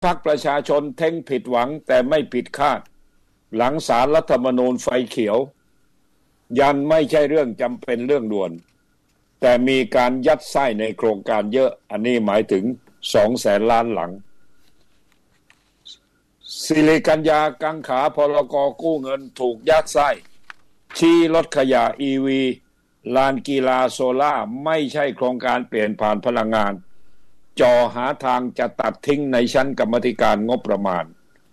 พรรคประชาชนเท้งผิดหวังแต่ไม่ผิดคาดหลังศาลรัฐธรรมนูญไฟเขียวยันไม่ใช่เรื่องจำเป็นเรื่องด่วนแต่มีการยัดไส้ในโครงการเยอะอันนี้หมายถึง200,000 ล้านหลังสิริกัญญากังขาพลกกู้เงินถูกยัดไส้ชี้รถขยะ EV ลานกีฬาโซล่าไม่ใช่โครงการเปลี่ยนผ่านพลังงานจ่อหาทางจะตัดทิ้งในชั้นกรรมาธิการงบประมาณ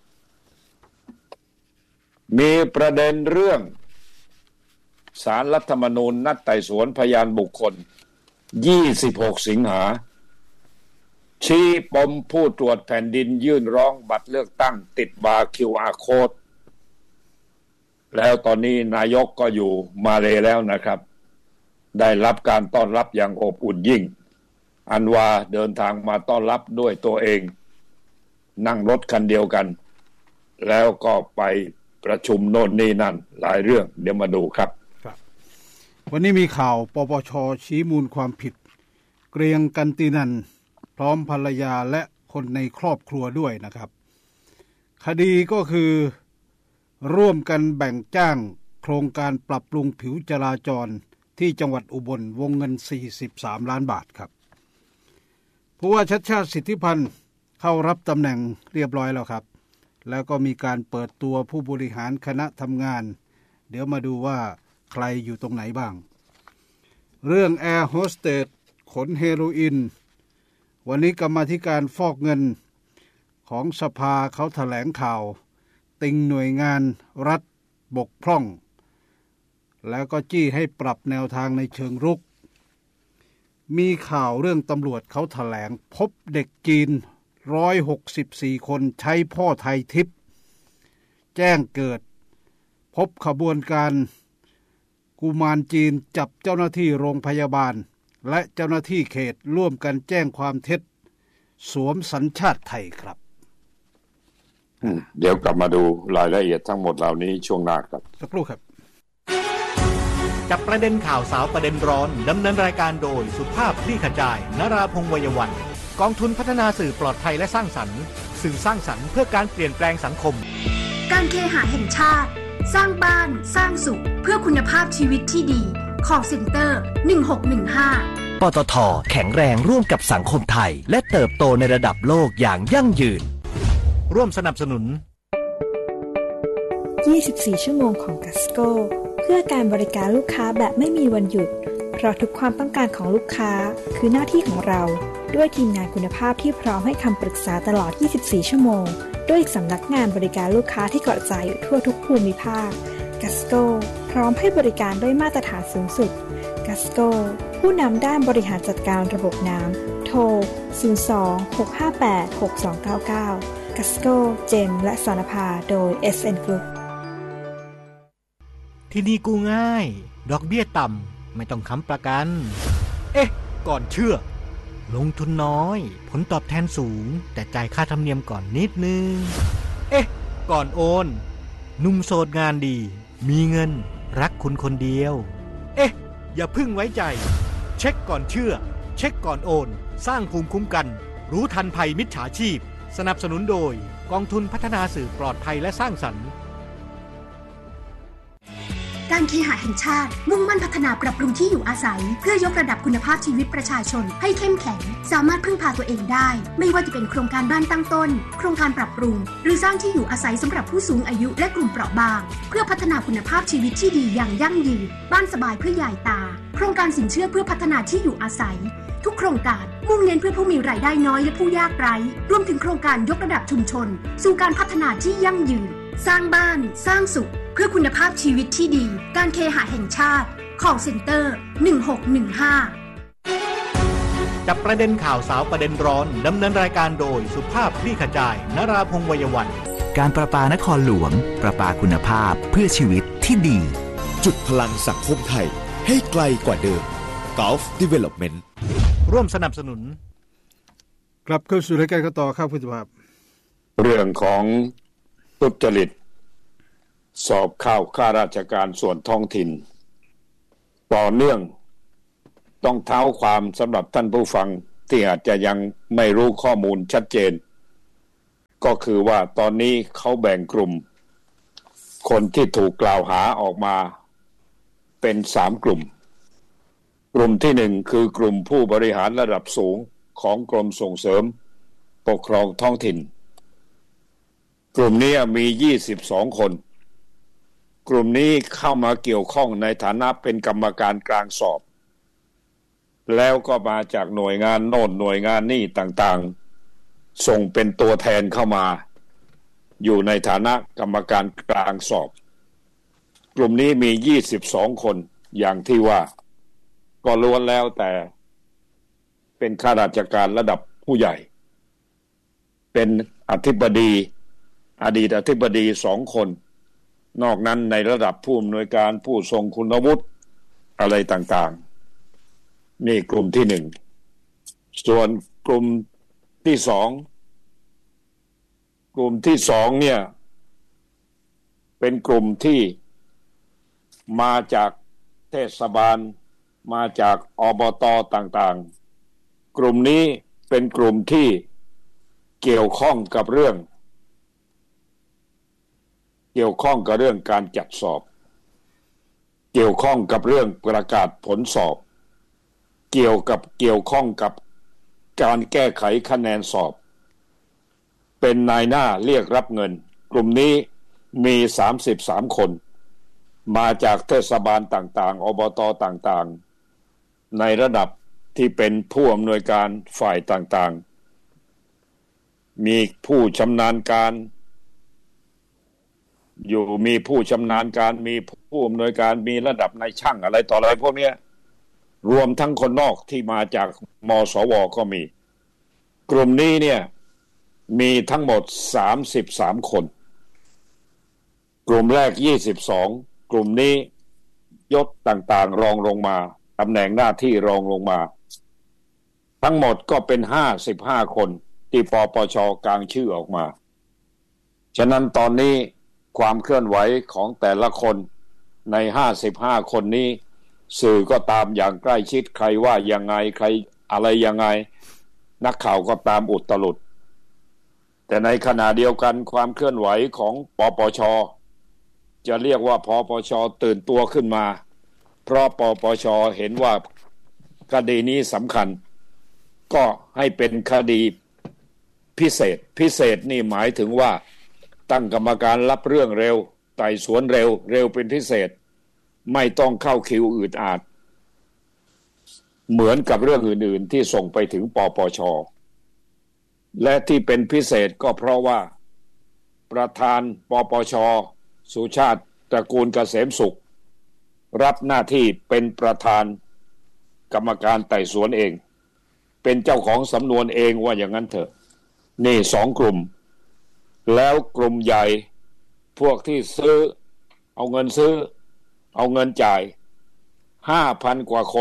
มีประเด็นเรื่องศาลรัฐธรรมนูญนัดไต่สวนพยานบุคคล26 สิงหาชี้ปมผู้ตรวจแผ่นดินยื่นร้องบัตรเลือกตั้งติดบาร์ QR Code แล้วตอนนี้นายกก็อยู่มาเลแล้วนะครับได้รับการต้อนรับอย่างอบอุ่นยิ่งอันวาเดินทางมาต้อนรับด้วยตัวเองนั่งรถคันเดียวกันแล้วก็ไปประชุมโน่นนี่นั่นหลายเรื่องเดี๋ยวมาดูครับวันนี้มีข่าวปปช.ชี้มูลความผิดเกรียงกันตินันพร้อมภรรยาและคนในครอบครัวด้วยนะครับคดีก็คือร่วมกันแบ่งจ้างโครงการปรับปรุงผิวจราจรที่จังหวัดอุบลวงเงิน43 ล้านบาทครับผู้ว่าชัชชาติสิทธิพันธ์เข้ารับตำแหน่งเรียบร้อยแล้วครับแล้วก็มีการเปิดตัวผู้บริหารคณะทำงานเดี๋ยวมาดูว่าใครอยู่ตรงไหนบ้างเรื่องแอร์โฮสเตสขนเฮโรอีนวันนี้กรรมาธิการฟอกเงินของสภาเขาแถลงข่าวติงหน่วยงานรัฐบกพร่องแล้วก็จี้ให้ปรับแนวทางในเชิงรุกมีข่าวเรื่องตำรวจเขาแถลงพบเด็กจีน164 คนใช้พ่อไทยทิพย์แจ้งเกิดพบขบวนการกุมารจีนจับเจ้าหน้าที่โรงพยาบาลและเจ้าหน้าที่เขตร่วมกันแจ้งความเท็จสวมสัญชาติไทยครับเดี๋ยวกลับมาดูรายละเอียดทั้งหมดเหล่านี้ช่วงหน้าครับสักครู่ครับจับประเด็นข่าวสาวประเด็นร้อนดำเนินรายการโดยสุภาพคลี่ขจายนราพงษ์วัยวันกองทุนพัฒนาสื่อปลอดภัยและสร้างสรรค์สื่อสร้างสรรค์เพื่อการเปลี่ยนแปลงสังคมการเคหะแห่งชาติสร้างบ้านสร้างสุขเพื่อคุณภาพชีวิตที่ดี Call Center 1615 ปตท.แข็งแรงร่วมกับสังคมไทยและเติบโตในระดับโลกอย่างยั่งยืนร่วมสนับสนุน 24 ชั่วโมงของกัสโกเพื่อการบริการลูกค้าแบบไม่มีวันหยุดเพราะทุกความต้องการของลูกค้าคือหน้าที่ของเราด้วยทีมงานคุณภาพที่พร้อมให้คำปรึกษาตลอด 24 ชั่วโมงด้วยสำนักงานบริการลูกค้าที่กระจายอยู่ทั่วทุกภูมิภาคกัสโกพร้อมให้บริการด้วยมาตรฐานสูงสุดกัสโกผู้นำด้านบริหารจัดการระบบน้ำโทร 02-658-6299 กัสโกเจมและสรภาโดย SN Group ที่นี่กู้ง่ายดอกเบี้ยต่ำไม่ต้องค้ำประกันก่อนเชื่อลงทุนน้อยผลตอบแทนสูงแต่จ่ายค่าธรรมเนียมก่อนนิดนึงก่อนโอนหนุ่มโสดงานดีมีเงินรักคุณคนเดียวอย่าพึ่งไว้ใจเช็คก่อนเชื่อเช็คก่อนโอนสร้างภูมิคุ้มกันรู้ทันภัยมิจฉาชีพสนับสนุนโดยกองทุนพัฒนาสื่อปลอดภัยและสร้างสรรค์การเคหะแห่งชาติมุ่งมั่นพัฒนาปรับปรุงที่อยู่อาศัยเพื่อยกระดับคุณภาพชีวิตประชาชนให้เข้มแข็งสามารถพึ่งพาตัวเองได้ไม่ว่าจะเป็นโครงการบ้านตั้งต้นโครงการปรับปรุงหรือสร้างที่อยู่อาศัยสำหรับผู้สูงอายุและกลุ่มเปราะบางเพื่อพัฒนาคุณภาพชีวิตที่ดีอย่างยั่งยืนบ้านสบายเพื่อยายตาโครงการสินเชื่อเพื่อพัฒนาที่อยู่อาศัยทุกโครงการมุ่งเน้นเพื่อผู้มีรายได้น้อยและผู้ยากไร้รวมถึงโครงการยกระดับชุมชนสู่การพัฒนาที่ยั่งยืนสร้างบ้านสร้างสุขเพื่อคุณภาพชีวิตที่ดีการเคหะแห่งชาติ Call Center 1615 จับประเด็นข่าวสาวประเด็นร้อนดำเนินรายการโดยสุภาพคลี่ขจายนราพงษ์วัยวันการประปานครหลวงประปาคุณภาพเพื่อชีวิตที่ดีจุดพลังสังคมไทยให้ไกลกว่าเดิม Gulf Development ร่วมสนับสนุนกลับเข้าสู่รายการกันต่อครับคุณสุภาพเรื่องของทุจริตสอบข้าราชการส่วนท้องถิ่นต่อเนื่องต้องเท้าความสำหรับท่านผู้ฟังที่อาจจะยังไม่รู้ข้อมูลชัดเจนก็คือว่าตอนนี้เขาแบ่งกลุ่มคนที่ถูกกล่าวหาออกมาเป็น3 กลุ่มกลุ่มที่1คือกลุ่มผู้บริหารระดับสูงของกรมส่งเสริมปกครองท้องถิ่นกลุ่มนี้มี22 คนกลุ่มนี้เข้ามาเกี่ยวข้องในฐานะเป็นกรรมการกลางสอบแล้วก็มาจากหน่วยงานโน่นหน่วยงานนี่ต่างๆส่งเป็นตัวแทนเข้ามาอยู่ในฐานะกรรมการกลางสอบกลุ่มนี้มี22 คนอย่างที่ว่าก็ล้วนแล้วแต่เป็นข้าราชการระดับผู้ใหญ่เป็นอธิบดีอดีตอธิบดี2 คนนอกนั้นในระดับผู้อำนวยการผู้ทรงคุณวุฒิอะไรต่างๆนี่กลุ่มที่1ส่วนกลุ่มที่2เนี่ยเป็นกลุ่มที่มาจากเทศบาลมาจากอบต.ต่างๆกลุ่มนี้เป็นกลุ่มที่เกี่ยวข้องกับเรื่องการจัดสอบเกี่ยวข้องกับเรื่องประกาศผลสอบเกี่ยวข้องกับการแก้ไขคะแนนสอบเป็นนายหน้าเรียกรับเงินกลุ่มนี้มี33 คนมาจากเทศบาลต่างๆอบต.ต่างๆในระดับที่เป็นผู้อำนวยการฝ่ายต่างๆมีผู้ชำนาญการอยู่มีผู้ชำนาญการมีผู้อำนวยการมีระดับนายช่างอะไรต่ออะไรพวกนี้รวมทั้งคนนอกที่มาจากมสวก็มีกลุ่มนี้เนี่ยมีทั้งหมด33 คนกลุ่มแรก22กลุ่มนี้ยศต่างๆรองลงมาตำแหน่งหน้าที่รองลงมาทั้งหมดก็เป็น55 คนที่ปปช.กางชื่อออกมาฉะนั้นตอนนี้ความเคลื่อนไหวของแต่ละคนใน55 คนนี้สื่อก็ตามอย่างใกล้ชิดใครว่ายังไงใครอะไรยังไงนักข่าวก็ตามอุตลุดแต่ในขณะเดียวกันความเคลื่อนไหวของปปช.จะเรียกว่าปปช.ตื่นตัวขึ้นมาเพราะปปช.เห็นว่าคดีนี้สำคัญก็ให้เป็นคดีพิเศษนี่หมายถึงว่าตั้งกรรมการรับเรื่องเร็วไต่สวนเร็วเป็นพิเศษไม่ต้องเข้าคิวอืดอาดเหมือนกับเรื่องอื่นๆที่ส่งไปถึงปปช.และที่เป็นพิเศษก็เพราะว่าประธานปปช.สุชาติตระกูลเกษมสุขรับหน้าที่เป็นประธานกรรมการไต่สวนเองเป็นเจ้าของสำนวนเองว่าอย่างนั้นเถอะนี่2 กลุ่มแล้วกลุ่มใหญ่พวกที่ซื้อเอาเงินจ่าย 5,000 กว่า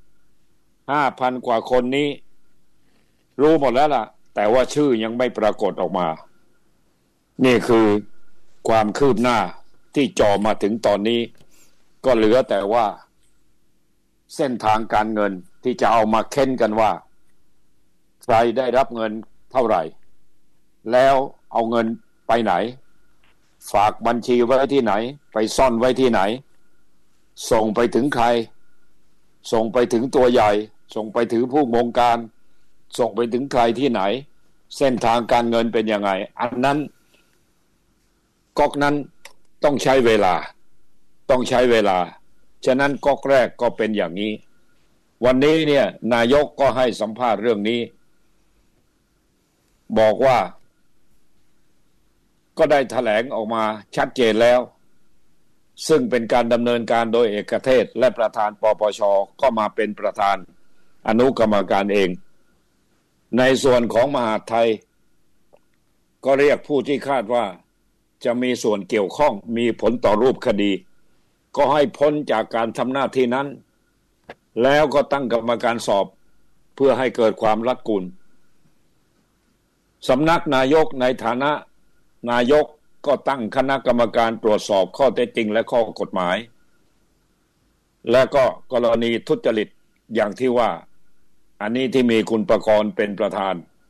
คนนี้รู้หมดแล้วล่ะแต่ว่าชื่อยังไม่ปรากฏออกมานี่คือความคืบหน้าที่จ่อมาถึงตอนนี้ก็เหลือแต่ว่าเส้นทางการเงินที่จะเอามาเค้นกันว่าใครได้รับเงินเท่าไหร่แล้วเอาเงินไปไหนฝากบัญชีไว้ที่ไหนไปซ่อนไว้ที่ไหนส่งไปถึงใครส่งไปถึงตัวใหญ่ส่งไปถึงผู้บงการส่งไปถึงใครที่ไหนเส้นทางการเงินเป็นยังไงอันนั้นก๊อกนั้นต้องใช้เวลาฉะนั้นก๊อกแรกก็เป็นอย่างนี้วันนี้เนี่ยนายกก็ให้สัมภาษณ์เรื่องนี้บอกว่าก็ได้แถลงออกมาชัดเจนแล้วซึ่งเป็นการดำเนินการโดยเอกเทศและประธานปปช.ก็มาเป็นประธานอนุกรรมการเองในส่วนของมหาดไทยก็เรียกผู้ที่คาดว่าจะมีส่วนเกี่ยวข้องมีผลต่อรูปคดีก็ให้พ้นจากการทำหน้าที่นั้นแล้วก็ตั้งกรรมการสอบเพื่อให้เกิดความรัดกุมสำนักนายกในฐานะนายกก็ตั้งคณะกรรมการตรวจสอบข้อเท็จจริงและข้อกฎหมายและก็กรณีทุจริตอย่างที่ว่าอันนี้ที่มีคุณประกรณ์เป็นประธาน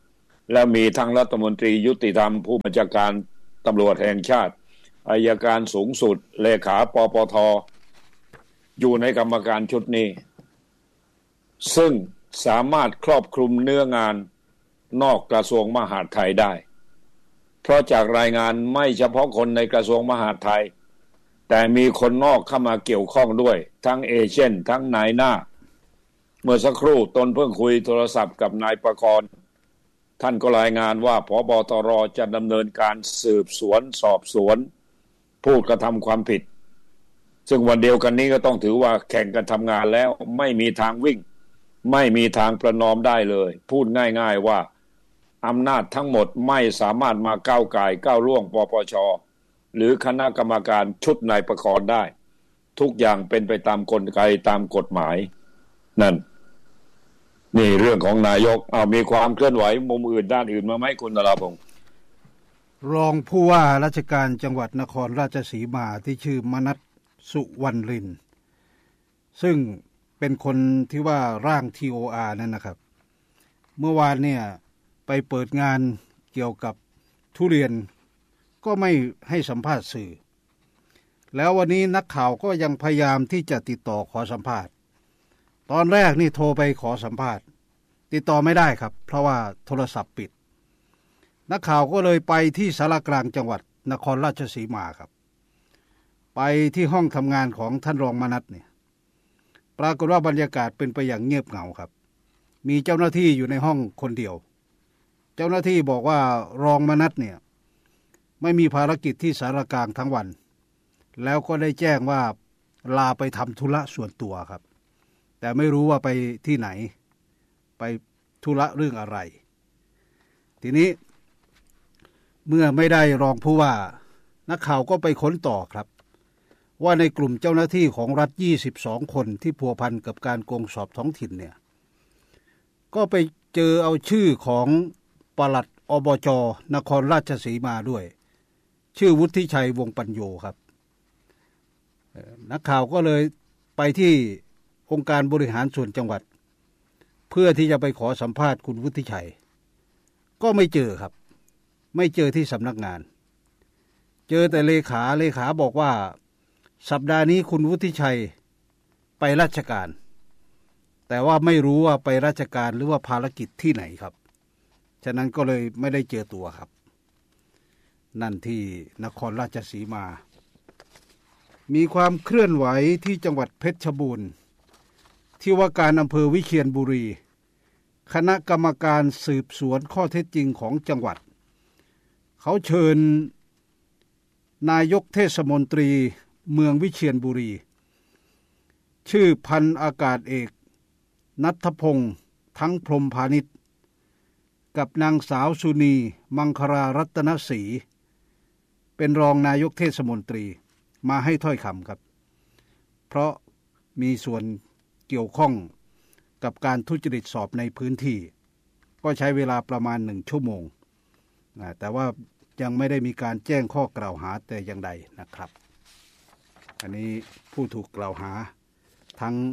แล้วมีทั้งรัฐมนตรียุติธรรมผู้บัญชาการตำรวจแห่งชาติอัยการสูงสุดเลขาปปท.อยู่ในกรรมการชุดนี้ซึ่งสามารถครอบคลุมเนื้องานนอกกระทรวงมหาดไทยได้เพราะจากรายงานไม่เฉพาะคนในกระทรวงมหาดไทยแต่มีคนนอกเข้ามาเกี่ยวข้องด้วยทั้งเอเจนต์ทั้งนายหน้าเมื่อสักครู่ตนเพิ่งคุยโทรศัพท์กับนายประกรณ์ท่านก็รายงานว่าผบ.ตร.จะดำเนินการสืบสวนสอบสวนผู้กระทำความผิดซึ่งวันเดียวกันนี้ก็ต้องถือว่าแข่งกันทำงานแล้วไม่มีทางวิ่งไม่มีทางประนอมได้เลยพูดง่ายๆว่าอำนาจทั้งหมดไม่สามารถมาก้าวก่ายก้าวล่วงปปช.หรือคณะกรรมการชุดนายประกรณ์ได้ทุกอย่างเป็นไปตามกลไกตามกฎหมายนั่นนี่เรื่องของนายกมีความเคลื่อนไหวมุมอื่นด้านอื่นมาไหมคุณนราพงษ์รองผู้ว่าราชการจังหวัดนครราชสีมาที่ชื่อมนัสสุวรรณรินทร์ซึ่งเป็นคนที่ว่าร่าง TOR นั่นนะครับเมื่อวานเนี่ยไปเปิดงานเกี่ยวกับทุเรียนก็ไม่ให้สัมภาษณ์สื่อแล้ววันนี้นักข่าวก็ยังพยายามที่จะติดต่อขอสัมภาษณ์ตอนแรกนี่โทรไปขอสัมภาษณ์ติดต่อไม่ได้ครับเพราะว่าโทรศัพท์ปิดนักข่าวก็เลยไปที่ศาลากลางจังหวัดนครราชสีมาครับไปที่ห้องทำงานของท่านรองมนัสเนี่ยปรากฏว่าบรรยากาศเป็นไปอย่างเงียบเหงาครับมีเจ้าหน้าที่อยู่ในห้องคนเดียวเจ้าหน้าที่บอกว่ารองมนัสเนี่ยไม่มีภารกิจที่ศาลากลางทั้งวันแล้วก็ได้แจ้งว่าลาไปทำธุระส่วนตัวครับแต่ไม่รู้ว่าไปที่ไหนไปธุระเรื่องอะไรทีนี้เมื่อไม่ได้รองผู้ว่านักข่าวก็ไปค้นต่อครับว่าในกลุ่มเจ้าหน้าที่ของรัฐ22คนที่พัวพันกับการโกงสอบท้องถิ่นเนี่ยก็ไปเจอเอาชื่อของปลัดอบจ.นครราชสีมาด้วยชื่อวุฒิชัยวงศ์ปัญโยครับนักข่าวก็เลยไปที่องค์การบริหารส่วนจังหวัดเพื่อที่จะไปขอสัมภาษณ์คุณวุฒิชัยก็ไม่เจอครับไม่เจอที่สำนักงานเจอแต่เลขาบอกว่าสัปดาห์นี้คุณวุฒิชัยไปราชการแต่ว่าไม่รู้ว่าไปราชการหรือว่าภารกิจที่ไหนครับฉะนั้นก็เลยไม่ได้เจอตัวครับนั่นที่นครราชสีมามีความเคลื่อนไหวที่จังหวัดเพชรบูรณ์ที่ว่าการอำเภอวิเชียรบุรีคณะกรรมการสืบสวนข้อเท็จจริงของจังหวัดเขาเชิญนายกเทศมนตรีเมืองวิเชียรบุรีชื่อพันอากาศเอกณัฐพงษ์ทั้งพรหมพาณิชย์กับนางสาวสุนีมังครารัตนศรีเป็นรองนายกเทศมนตรีมาให้ถ้อยคำครับเพราะมีส่วนเกี่ยวข้องกับการทุจริตสอบในพื้นที่ก็ใช้เวลาประมาณ1 ชั่วโมงแต่ว่ายังไม่ได้มีการแจ้งข้อกล่าวหาแต่อย่างใดนะครับอันนี้ผู้ถูกกล่าวหาทั้ง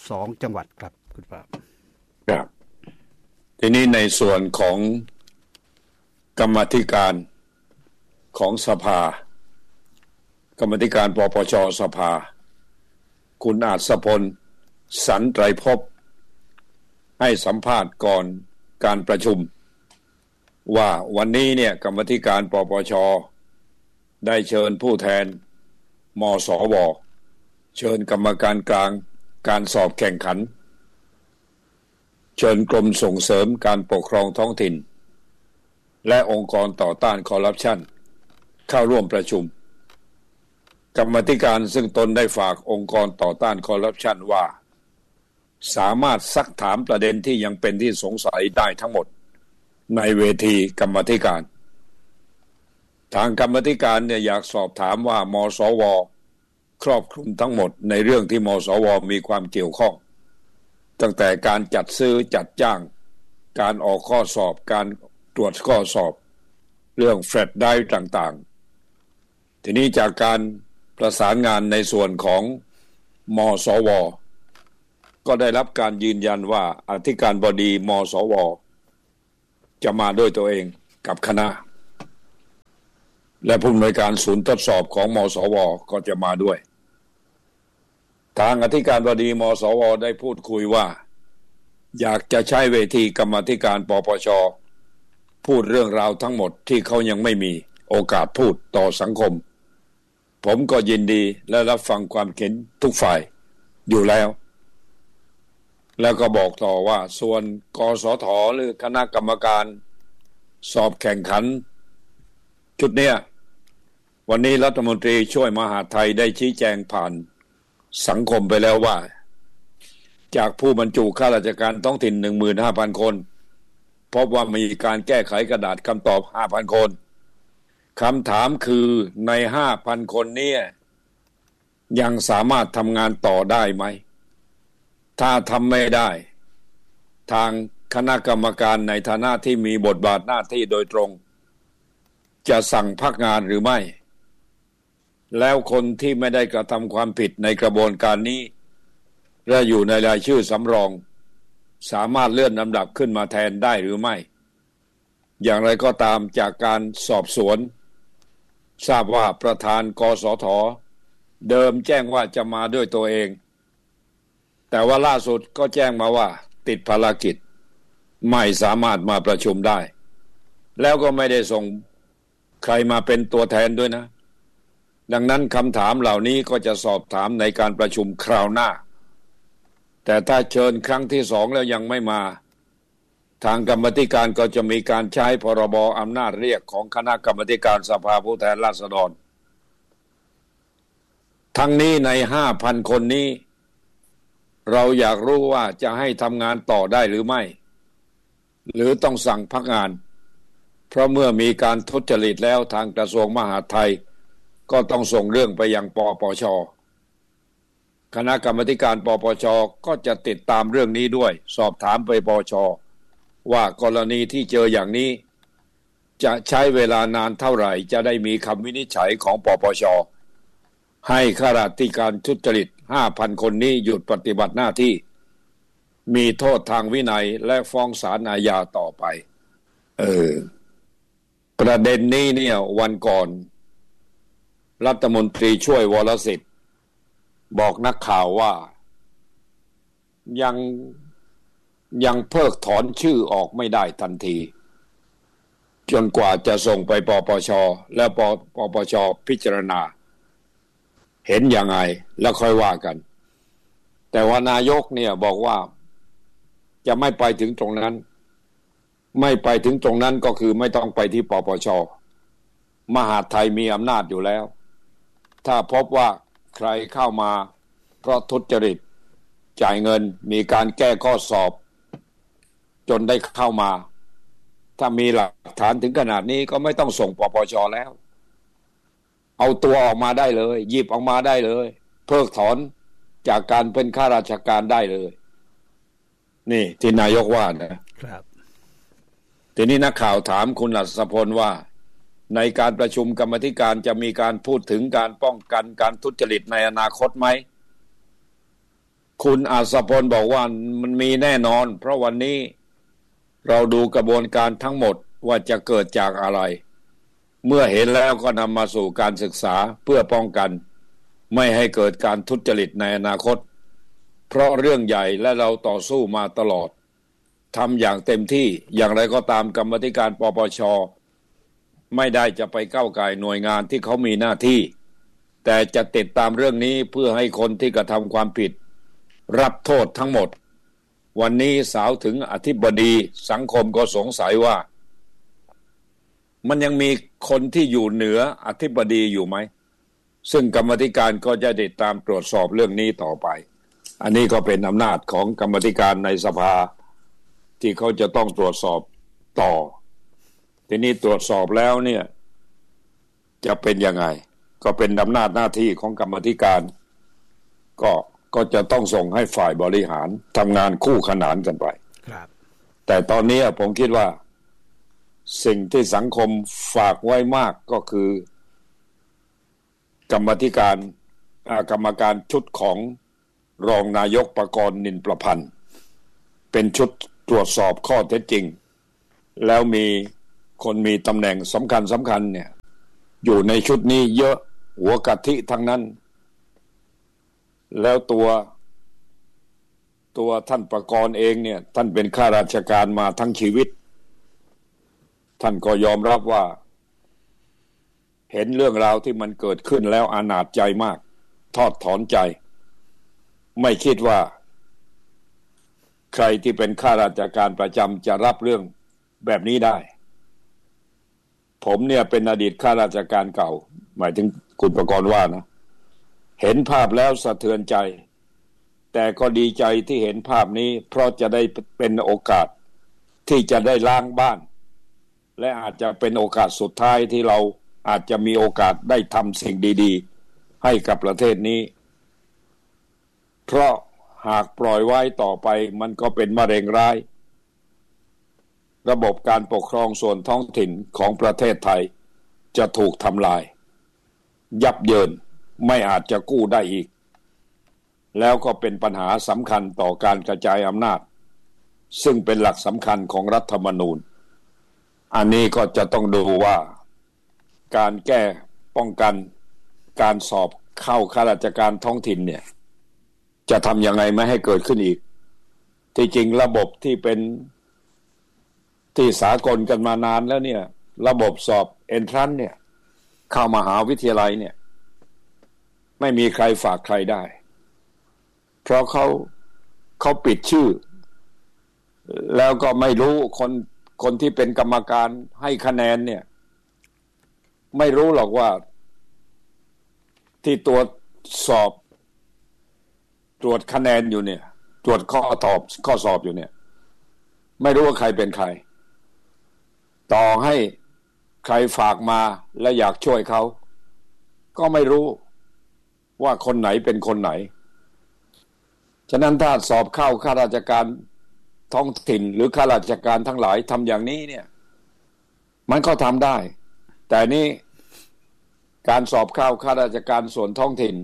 2 จังหวัดครับคุณป้าครับทีนี้ในส่วนของกรรมาธิการของสภากรรมาธิการปปช.สภาคุณอาจพลสันไตรภพให้สัมภาษณ์ก่อนการประชุมว่าวันนี้เนี่ยกรรมาธิการปปช.ได้เชิญผู้แทนมสว.เชิญกรรมการกลางการสอบแข่งขันเชิญกรมส่งเสริมการปกครองท้องถิ่นและองค์กรต่อต้านคอร์รัปชันเข้าร่วมประชุมกรรมาธิการซึ่งตนได้ฝากองค์กรต่อต้านคอร์รัปชันว่าสามารถซักถามประเด็นที่ยังเป็นที่สงสัยได้ทั้งหมดในเวทีกรรมาธิการทางกรรมาธิการเนี่ยอยากสอบถามว่ามสว.ครอบคลุมทั้งหมดในเรื่องที่มสว.มีความเกี่ยวข้องตั้งแต่การจัดซื้อจัดจ้างการออกข้อสอบการตรวจข้อสอบเรื่องแฟลชไดรฟ์ต่างๆทีนี้จากการประสานงานในส่วนของมสว.ก็ได้รับการยืนยันว่าอธิการบดีมสว. จะมาด้วยตัวเองกับคณะและผู้อำนวยการศูนย์ทดสอบของมสวก็จะมาด้วยทางอธิการบดีมสวได้พูดคุยว่าอยากจะใช้เวทีกรรมาธิการปปช.พูดเรื่องราวทั้งหมดที่เขายังไม่มีโอกาสพูดต่อสังคมผมก็ยินดีและรับฟังความเห็นทุกฝ่ายอยู่แล้วแล้วก็บอกต่อว่าส่วนกสท.หรือคณะกรรมการสอบแข่งขันชุดเนี้ยวันนี้รัฐมนตรีช่วยมหาดไทยได้ชี้แจงผ่านสังคมไปแล้วว่าจากผู้บรรจุข้าราชการท้องถิ่น 15,000 คนพบว่ามีการแก้ไขกระดาษคำตอบ 5,000 คนคำถามคือใน 5,000 คนนี้ยังสามารถทำงานต่อได้ไหมถ้าทำไม่ได้ทางคณะกรรมการในฐานะที่มีบทบาทหน้าที่โดยตรงจะสั่งพักงานหรือไม่แล้วคนที่ไม่ได้กระทำความผิดในกระบวนการนี้และอยู่ในรายชื่อสำรองสามารถเลื่อนลำดับขึ้นมาแทนได้หรือไม่อย่างไรก็ตามจากการสอบสวนทราบว่าประธานกสท.เดิมแจ้งว่าจะมาด้วยตัวเองแต่ว่าล่าสุดก็แจ้งมาว่าติดภารกิจไม่สามารถมาประชุมได้แล้วก็ไม่ได้ส่งใครมาเป็นตัวแทนด้วยนะดังนั้นคำถามเหล่านี้ก็จะสอบถามในการประชุมคราวหน้าแต่ถ้าเชิญครั้งที่2แล้วยังไม่มาทางกรรมธิการก็จะมีการใช้พรบอำนาจเรียกของคณะกรรมการสภาผู้แทนราษฎรทั้งนี้ใน 5,000 คนนี้เราอยากรู้ว่าจะให้ทำงานต่อได้หรือไม่หรือต้องสั่งพักงานเพราะเมื่อมีการทุจริตแล้วทางกระทรวงมหาดไทยก็ต้องส่งเรื่องไปยังปปช.คณะกรรมการปปช.ก็จะติดตามเรื่องนี้ด้วยสอบถามไปปปช.ว่ากรณีที่เจออย่างนี้จะใช้เวลานานเท่าไหร่จะได้มีคำวินิจฉัยของปปช.ให้ข้าราชการทุจริต 5,000 คนนี้หยุดปฏิบัติหน้าที่มีโทษทางวินัยและฟ้องศาลอาญาต่อไปประเด็นนี้เนี่ยวันก่อนรัฐมนตรีช่วยวรสิทธิ์บอกนักข่าวว่ายังเพิกถอนชื่อออกไม่ได้ทันทีจนกว่าจะส่งไปปปช.และปปช.พิจารณาเห็นยังไงแล้วค่อยว่ากันแต่ว่านายกเนี่ยบอกว่าจะไม่ไปถึงตรงนั้นไม่ไปถึงตรงนั้นก็คือไม่ต้องไปที่ปปช.มหาดไทยมีอำนาจอยู่แล้วถ้าพบว่าใครเข้ามาเพราะทุจริตจ่ายเงินมีการแก้ข้อสอบจนได้เข้ามาถ้ามีหลักฐานถึงขนาดนี้ก็ไม่ต้องส่งปปช.แล้วเอาตัวออกมาได้เลยหยิบออกมาได้เลยเพิกถอนจากการเป็นข้าราชการได้เลยนี่ที่นายกว่านะครับทีนี้นักข่าวถามคุณอัศพลว่าในการประชุมกรรมาธิการจะมีการพูดถึงการป้องกันการทุจริตในอนาคตไหมคุณอัศพลบอกว่ามันมีแน่นอนเพราะวันนี้เราดูกระบวนการทั้งหมดว่าจะเกิดจากอะไรเมื่อเห็นแล้วก็นำมาสู่การศึกษาเพื่อป้องกันไม่ให้เกิดการทุจริตในอนาคตเพราะเรื่องใหญ่และเราต่อสู้มาตลอดทำอย่างเต็มที่อย่างไรก็ตามกรรมาธิการปปช.ไม่ได้จะไปก้าวก่ายหน่วยงานที่เขามีหน้าที่แต่จะติดตามเรื่องนี้เพื่อให้คนที่กระทำความผิดรับโทษทั้งหมดวันนี้สาวถึงอธิบดีสังคมก็สงสัยว่ามันยังมีคนที่อยู่เหนืออธิบดีอยู่ไหมซึ่งกรรมาธิการก็จะติดตามตรวจสอบเรื่องนี้ต่อไปอันนี้ก็เป็นอำนาจของกรรมาธิการในสภาที่เขาจะต้องตรวจสอบต่อทีนี้ตรวจสอบแล้วเนี่ยจะเป็นยังไงก็เป็นอำนาจหน้าที่ของกรรมาธิการก็จะต้องส่งให้ฝ่ายบริหารทำงานคู่ขนานกันไปครับแต่ตอนนี้ผมคิดว่าสิ่งที่สังคมฝากไว้มากก็คือกรรมการชุดของรองนายกประกรณ์นินประพันธ์เป็นชุดตรวจสอบข้อเท็จจริงแล้วมีคนมีตำแหน่งสำคัญเนี่ยอยู่ในชุดนี้เยอะหัวกะทิทั้งนั้นแล้วตัวท่านประกรณ์เองเนี่ยท่านเป็นข้าราชการมาทั้งชีวิตท่านก็ยอมรับว่าเห็นเรื่องราวที่มันเกิดขึ้นแล้วอานาจใจมากทอดถอนใจไม่คิดว่าใครที่เป็นข้าราชการประจำจะรับเรื่องแบบนี้ได้ผมเนี่ยเป็นอดีตข้าราชการเก่าหมายถึงคุณประกรณ์ว่านะเห็นภาพแล้วสะเทือนใจแต่ก็ดีใจที่เห็นภาพนี้เพราะจะได้เป็นโอกาสที่จะได้ล้างบ้านและอาจจะเป็นโอกาสสุดท้ายที่เราอาจจะมีโอกาสได้ทำสิ่งดีๆให้กับประเทศนี้เพราะหากปล่อยไว้ต่อไปมันก็เป็นมะเร็งร้ายระบบการปกครองส่วนท้องถิ่นของประเทศไทยจะถูกทำลายยับเยินไม่อาจจะกู้ได้อีกแล้วก็เป็นปัญหาสำคัญต่อการกระจายอำนาจซึ่งเป็นหลักสำคัญของรัฐธรรมนูญอันนี้ก็จะต้องดูว่าการแก้ป้องกันการสอบเข้าข้าราชการท้องถิ่นเนี่ยจะทำยังไงไม่ให้เกิดขึ้นอีกที่จริงระบบที่เป็นที่สากลกันมานานแล้วเนี่ยระบบสอบเอนทรานซ์เนี่ยเข้ามหาวิทยาลัยเนี่ยไม่มีใครฝากใครได้เพราะเขาปิดชื่อแล้วก็ไม่รู้คนที่เป็นกรรมการให้คะแนนเนี่ยไม่รู้หรอกว่าที่ตรวจสอบตรวจคะแนนอยู่เนี่ยตรวจข้อสอบอยู่เนี่ยไม่รู้ว่าใครเป็นใครต่อให้ใครฝากมาและอยากช่วยเขาก็ไม่รู้ว่าคนไหนเป็นคนไหนฉะนั้นถ้าสอบเข้าข้าราชการท้องถิ่นหรือข้าราชการทั้งหลายทำอย่างนี้เนี่ยมันก็ทำได้แต่นี่การสอบเข้าข้าราชการส่วนท้องถิ่น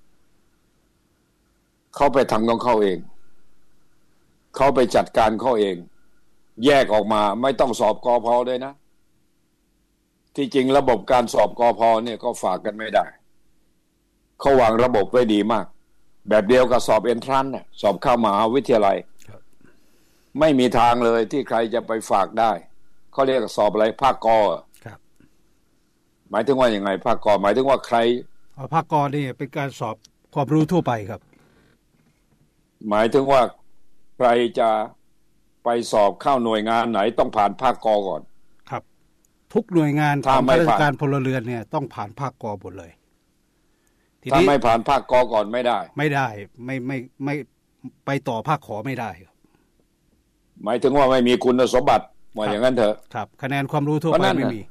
เขาไปทำของเขาเองเขาไปจัดการเขาเองแยกออกมาไม่ต้องสอบกพ.ด้วยนะที่จริงระบบการสอบกพ.เนี่ยก็ฝากกันไม่ได้เขาวางระบบไว้ดีมากแบบเดียวกับสอบเอนทรานซ์เนี่ยสอบเข้ามหาวิทยาลัยไม่มีทางเลยที่ใครจะไปฝากได้เขาเรียกสอบอะไรภาคก.หมายถึงว่าอย่างไงภาคก.หมายถึงว่าใครภาคก.นี่เป็นการสอบความรู้ทั่วไปครับหมายถึงว่าใครจะไปสอบเข้าหน่วยงานไหนต้องผ่านภาคก.ก่อนครับทุกหน่วยงานของราชการพลเรือนเนี่ยต้องผ่านภาคก.หมดเลยถ้าไม่ผ่านภาคก.ก่อนไม่ได้ไม่ไปต่อภาคขอไม่ได้ครับหมายถึงว่าไม่มีคุณสมบัติว่าอย่างนั้นเถอะครับคะแนนความรู้ทั่วไปไม่มี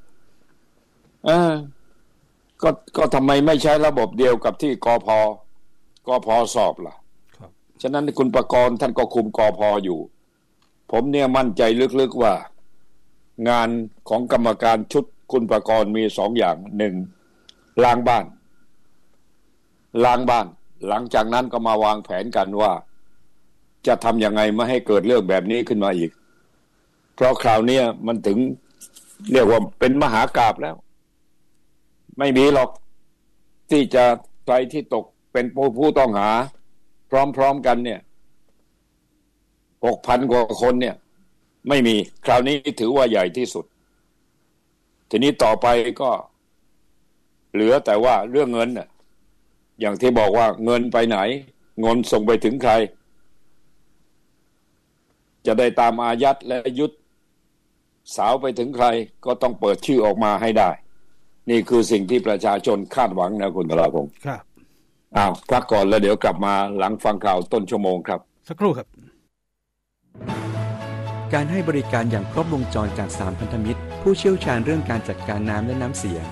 ก็ทำไมไม่ใช้ระบบเดียวกับที่กพ.สอบล่ะฉะนั้นคุณประกรณ์ท่านก็คุมกพ.อยู่ผมเนี่ยมั่นใจลึกๆว่างานของกรรมการชุดคุณประกรณ์มี2อย่าง1ล้างบ้านหลังจากนั้นก็มาวางแผนกันว่าจะทำยังไงไม่ให้เกิดเรื่องแบบนี้ขึ้นมาอีกเพราะคราวนี้มันถึงเรียกว่าเป็นมหากาพย์แล้วไม่มีหรอกที่จะใครที่ตกเป็นผู้ต้องหาพร้อมๆกันเนี่ย 6,000 กว่าคนเนี่ยไม่มีคราวนี้ถือว่าใหญ่ที่สุดทีนี้ต่อไปก็เหลือแต่ว่าเรื่องเงินน่ะอย่างที่บอกว่าเงินไปไหนเงินส่งไปถึงใครจะได้ตามอายัดและยึดสาวไปถึงใครก็ต้องเปิดชื่อออกมาให้ได้นี่คือสิ่งที่ประชาชนคาดหวังนะคุณธราพงศ์ครับพักก่อนแล้วเดี๋ยวกลับมาหลังฟังข่าวต้นชั่วโมงครับสักครู่ครับการให้บริการอย่างครบวงจรจาก3พันธมิตรผู้เชี่ยวชาญเรื่องการจัดการน้ำและน้ำเสีย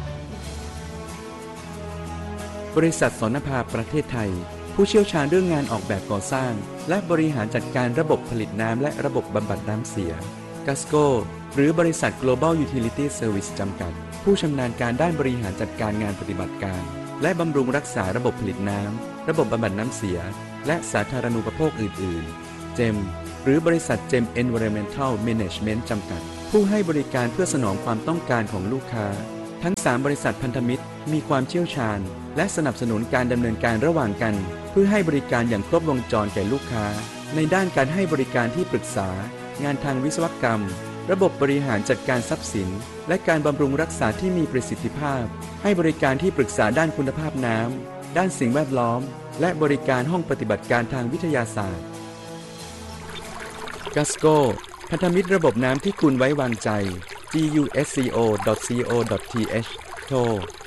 บริษัทสนภาประเทศไทยผู้เชี่ยวชาญเรื่องงานออกแบบก่อสร้างและบริหารจัดการระบบผลิตน้ำและระบบบำบัดน้ำเสียกัสโกหรือบริษัท Global Utility Service จำกัดผู้ชำนาญการด้านบริหารจัดการงานปฏิบัติการและบำรุงรักษาระบบผลิตน้ำระบบบำบัดน้ำเสียและสาธารณูปโภคอื่นๆเจมหรือบริษัทเจม Environmental Management จำกัดผู้ให้บริการเพื่อสนองความต้องการของลูกค้าทั้ง3บริษัทพันธมิตรมีความเชี่ยวชาญและสนับสนุนการดำเนินการระหว่างกันเพื่อให้บริการอย่างครบวงจรแก่ลูกค้าในด้านการให้บริการที่ปรึกษางานทางวิศวกรรมระบบบริหารจัดการทรัพย์สินและการบำรุงรักษาที่มีประสิทธิภาพให้บริการที่ปรึกษาด้านคุณภาพน้ำด้านสิ่งแวดล้อมและบริการห้องปฏิบัติการทางวิทยาศาสตร์Gasco พันธมิตรระบบน้ำที่คุณไว้วางใจ gusco.co.th โทร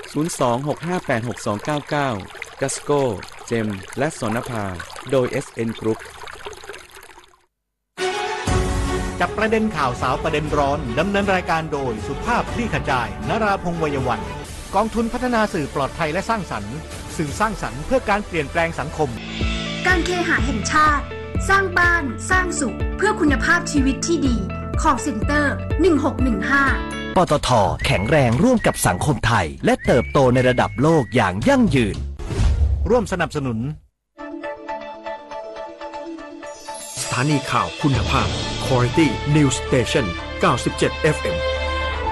026586299 Gasco เจมและสนภาโดย SN Group จับประเด็นข่าวสาวประเด็นร้อนดำเนินรายการโดยสุภาพคลี่ขจายนราพงษ์วัยวันกองทุนพัฒนาสื่อปลอดภัยและสร้างสรรค์สื่อสร้างสรรค์เพื่อการเปลี่ยนแปลงสังคมการเคหะแห่งชาติสร้างบ้านสร้างสุขเพื่อคุณภาพชีวิตที่ดี Call Center 1615 ปตท.แข็งแรงร่วมกับสังคมไทยและเติบโตในระดับโลกอย่างยั่งยืนร่วมสนับสนุนสถานีข่าวคุณภาพ Quality News Station 97 FM